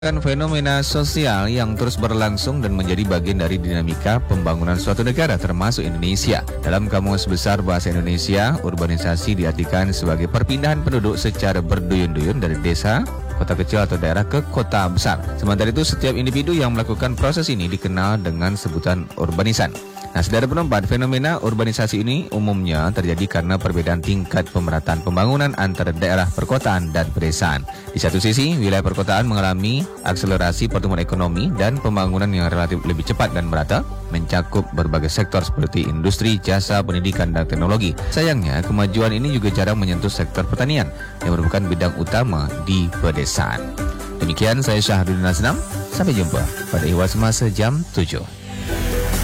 Fenomena sosial yang terus berlangsung dan menjadi bagian dari dinamika pembangunan suatu negara termasuk Indonesia. Dalam Kamus Besar Bahasa Indonesia, urbanisasi diartikan sebagai perpindahan penduduk secara berduyun-duyun dari desa, kota kecil atau daerah ke kota besar. Sementara itu, setiap individu yang melakukan proses ini dikenal dengan sebutan urbanisan. Nah, saudara penempat, fenomena urbanisasi ini umumnya terjadi karena perbedaan tingkat pemerataan pembangunan antara daerah perkotaan dan pedesaan. Di satu sisi, wilayah perkotaan mengalami akselerasi pertumbuhan ekonomi dan pembangunan yang relatif lebih cepat dan merata, mencakup berbagai sektor seperti industri, jasa, pendidikan, dan teknologi. Sayangnya, kemajuan ini juga jarang menyentuh sektor pertanian yang merupakan bidang utama di pedesaan. Demikian, saya Syahrudin Asnam. Sampai jumpa pada Ihwal Semasa jam 7.